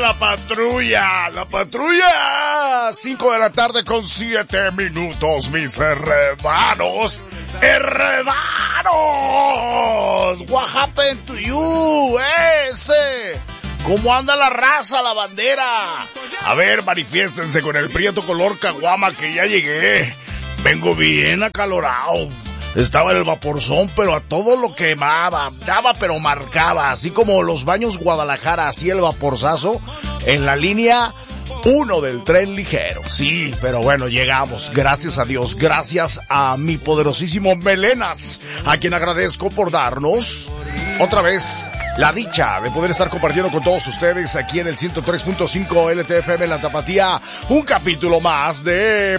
la patrulla. La patrulla. 5 de la tarde con 7 minutos, mis hermanos. Hermanos. What happened to you? Ese. ¿Cómo anda la raza, la bandera? A ver, manifiéstense con el prieto color caguama que ya llegué. Vengo bien acalorado. Estaba en el vaporzón, pero a todo lo quemaba, daba pero marcaba, así como los baños Guadalajara, así el vaporzazo en la línea 1 del tren ligero. Sí, pero bueno, llegamos, gracias a Dios, gracias a mi poderosísimo Melenas, a quien agradezco por darnos otra vez la dicha de poder estar compartiendo con todos ustedes aquí en el 103.5 LTFM La Tapatía, un capítulo más de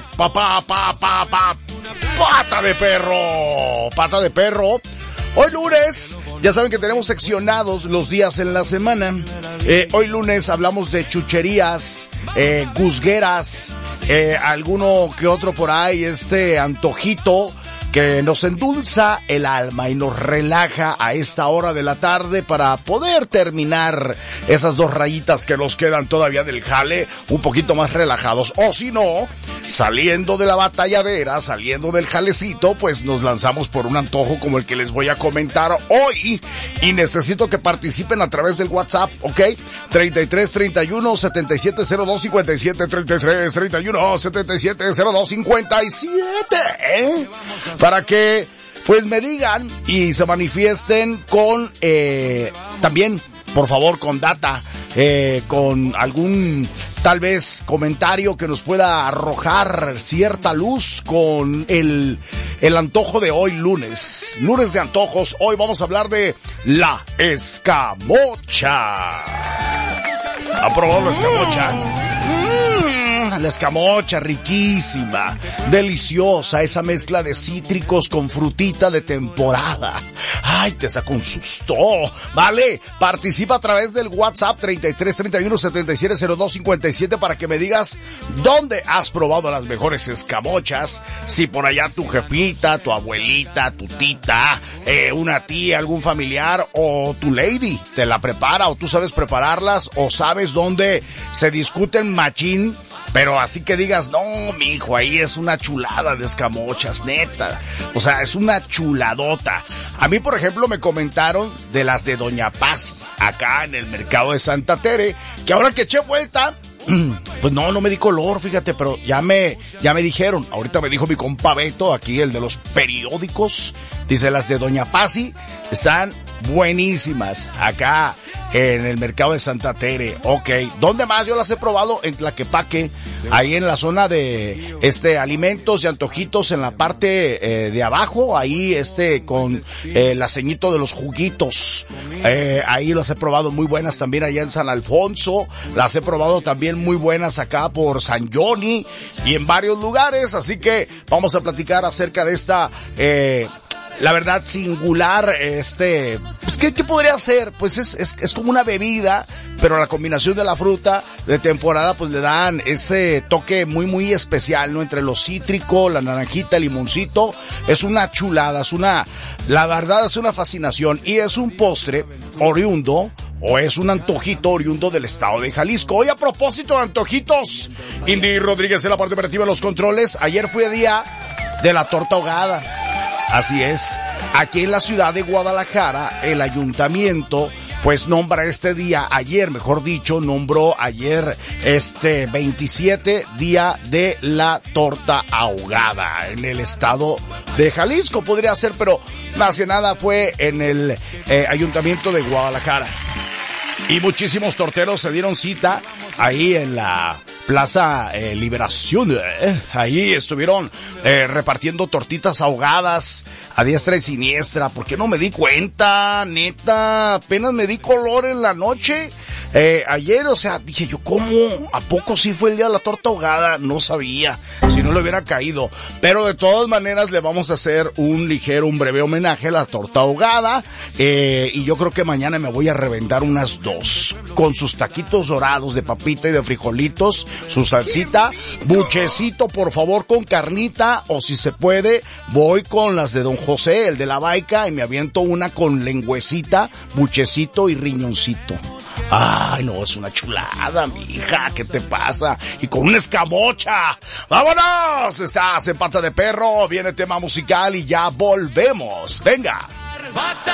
Pata de Perro. Pata de Perro. Hoy lunes, ya saben que tenemos seccionados los días en la semana. Hoy lunes hablamos de chucherías, guzgueras, alguno que otro por ahí, antojito que nos endulza el alma y nos relaja a esta hora de la tarde para poder terminar esas 2 rayitas que nos quedan todavía del jale un poquito más relajados. O si no, saliendo de la batalladera, saliendo del jalecito, pues nos lanzamos por un antojo como el que les voy a comentar hoy. Y necesito que participen a través del WhatsApp, ¿ok? 33 31 77 02 57, 33 31 77 02 57, para que pues me digan y se manifiesten con también, por favor, con data, con algún tal vez comentario que nos pueda arrojar cierta luz con el antojo de hoy lunes de antojos. Hoy vamos a hablar de la escamocha. ¿Ha probado la escamocha? La escamocha, riquísima, deliciosa, esa mezcla de cítricos con frutita de temporada. Ay, te saca un susto, ¿vale? Participa a través del WhatsApp 33 31 77 02 57 para que me digas dónde has probado las mejores escamochas. Si por allá tu jefita, tu abuelita, tu tita, una tía, algún familiar o tu lady te la prepara, o tú sabes prepararlas, o sabes dónde se discuten machín. Pero así que digas, no, mijo, ahí es una chulada de escamochas, neta. O sea, es una chuladota. A mí, por ejemplo, me comentaron de las de Doña Paz, acá en el mercado de Santa Tere, que ahora que eché vuelta, pues no me di color, fíjate, pero ya me dijeron. Ahorita me dijo mi compa Beto, aquí el de los periódicos, dice, las de Doña Pasi están buenísimas acá en el mercado de Santa Tere. Ok, ¿dónde más? Yo las he probado en Tlaquepaque, ahí en la zona de alimentos y antojitos, en la parte de abajo, ahí con la ceñito de los juguitos. Ahí las he probado muy buenas también allá en San Alfonso, las he probado también muy buenas acá por San Johnny y en varios lugares, así que vamos a platicar acerca de esta la verdad singular, pues ¿qué podría ser? Pues es como una bebida, pero la combinación de la fruta de temporada pues le dan ese toque muy muy especial, ¿no? Entre lo cítrico, la naranjita, el limoncito, es una chulada, la verdad es una fascinación, y es un postre oriundo, o es un antojito oriundo del estado de Jalisco. Hoy, a propósito de antojitos, Indy Rodríguez en la parte operativa de los controles. Ayer fue día de la torta ahogada. Así es, aquí en la ciudad de Guadalajara, el ayuntamiento pues nombra este día, ayer mejor dicho, nombró ayer 27 día de la torta ahogada en el estado de Jalisco, podría ser, pero más que nada fue en el ayuntamiento de Guadalajara. Y muchísimos torteros se dieron cita ahí en la Plaza Liberación. Ahí estuvieron repartiendo tortitas ahogadas a diestra y siniestra. ¿Por qué no me di cuenta? Neta, apenas me di color en la noche. Ayer, o sea, dije yo, ¿cómo? ¿A poco sí fue el día de la torta ahogada? No sabía, si no le hubiera caído. Pero de todas maneras le vamos a hacer un breve homenaje a la torta ahogada. Y yo creo que mañana me voy a reventar unas 2. Con sus taquitos dorados de papita y de frijolitos, su salsita, buchecito por favor con carnita, o si se puede, voy con las de Don José, el de la Baica, y me aviento una con lengüecita, buchecito y riñoncito. Ay, no, es una chulada, mija, ¿qué te pasa? Y con una escamocha. ¡Vámonos! Estás en Pata de Perro, viene tema musical y ya volvemos. Venga.